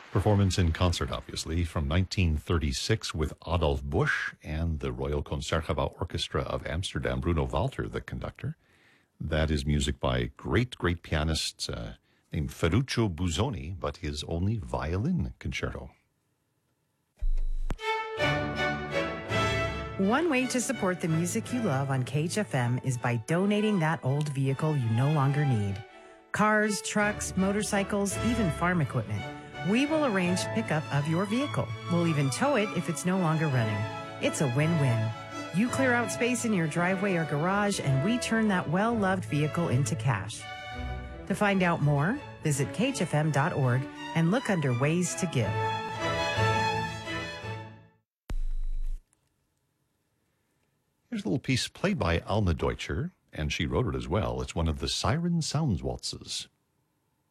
Performance in concert, obviously, from 1936 with Adolf Busch and the Royal Concertgebouw Orchestra of Amsterdam. Bruno Walter, the conductor. That is music by great pianist named Ferruccio Busoni, but his only violin concerto. One way to support the music you love on KHFM is by donating that old vehicle you no longer need. Cars, trucks, motorcycles, even farm equipment. We will arrange pickup of your vehicle. We'll even tow it if it's no longer running. It's a win-win. You clear out space in your driveway or garage, and we turn that well-loved vehicle into cash. To find out more, visit khfm.org and look under Ways to Give. Here's a little piece played by Alma Deutscher, and she wrote it as well. It's one of the Siren Sounds waltzes.